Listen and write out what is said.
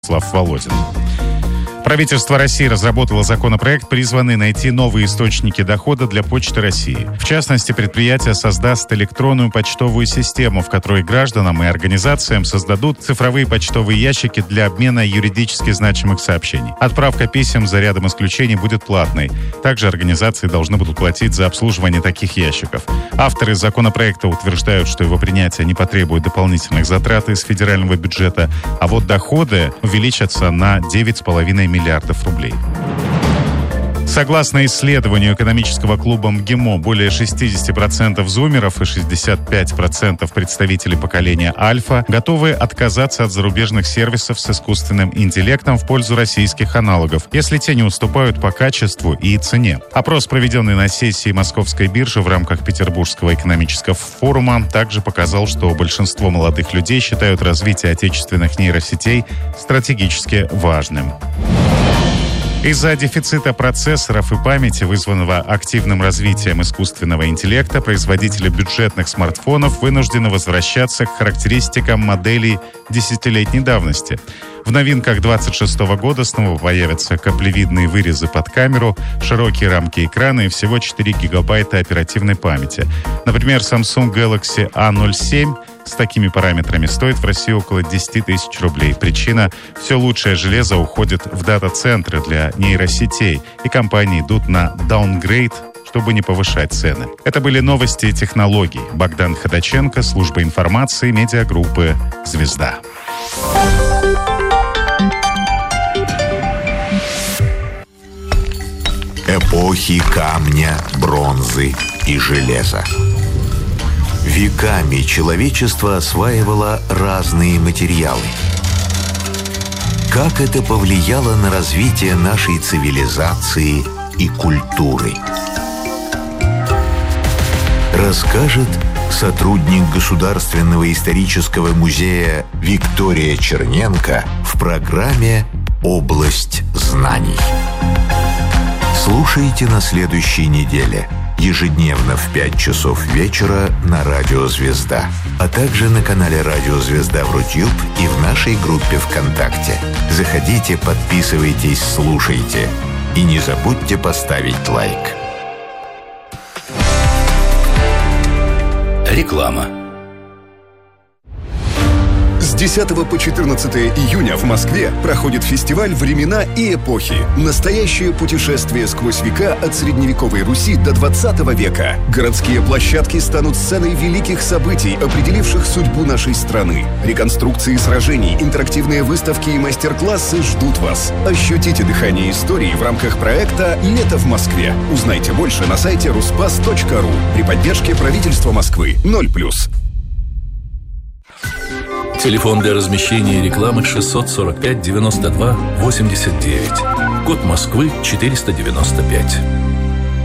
Слав Володин. Правительство России разработало законопроект, призванный найти новые источники дохода для Почты России. В частности, предприятие создаст электронную почтовую систему, в которой гражданам и организациям создадут цифровые почтовые ящики для обмена юридически значимых сообщений. Отправка писем за рядом исключений будет платной. Также организации должны будут платить за обслуживание таких ящиков. Авторы законопроекта утверждают, что его принятие не потребует дополнительных затрат из федерального бюджета, а вот доходы увеличатся на 9,5 миллиардов рублей. Согласно исследованию экономического клуба МГИМО, более 60% зумеров и 65% представителей поколения Альфа готовы отказаться от зарубежных сервисов с искусственным интеллектом в пользу российских аналогов, если те не уступают по качеству и цене. Опрос, проведенный на сессии Московской биржи в рамках Петербургского экономического форума, также показал, что большинство молодых людей считают развитие отечественных нейросетей стратегически важным. Из-за дефицита процессоров и памяти, вызванного активным развитием искусственного интеллекта, производители бюджетных смартфонов вынуждены возвращаться к характеристикам моделей десятилетней давности. В новинках 2026 года снова появятся каплевидные вырезы под камеру, широкие рамки экрана и всего 4 гигабайта оперативной памяти. Например, Samsung Galaxy A07 с такими параметрами стоит в России около 10 тысяч рублей. Причина – все лучшее железо уходит в дата-центры для нейросетей, и компании идут на даунгрейд, чтобы не повышать цены. Это были новости и технологий. Богдан Ходаченко, служба информации, медиагруппы «Звезда». Эпохи камня, бронзы и железа. Веками человечество осваивало разные материалы. Как это повлияло на развитие нашей цивилизации и культуры? Расскажет сотрудник Государственного исторического музея Виктория Черненко в программе «Область знаний». Слушайте на следующей неделе. Ежедневно в 5 часов вечера на Радио Звезда, а также на канале Радио Звезда в Рутюб и в нашей группе ВКонтакте. Заходите, подписывайтесь, слушайте. И не забудьте поставить лайк. Реклама. С 10 по 14 июня в Москве проходит фестиваль «Времена и эпохи». Настоящее путешествие сквозь века от средневековой Руси до 20 века. Городские площадки станут сценой великих событий, определивших судьбу нашей страны. Реконструкции сражений, интерактивные выставки и мастер-классы ждут вас. Ощутите дыхание истории в рамках проекта «Лето в Москве». Узнайте больше на сайте ruspas.ru при поддержке правительства Москвы. 0+. Телефон для размещения рекламы 645 92 89. Код Москвы 495.